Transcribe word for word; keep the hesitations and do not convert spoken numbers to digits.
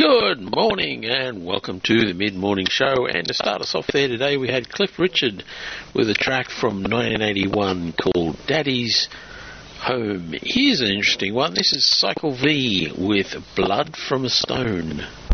Good morning and welcome to the mid-morning show, and to start us off there today we had Cliff Richard with a track from nineteen eighty-one called Daddy's Home. Here's an interesting one. This is Cycle V with Blood from a Stone.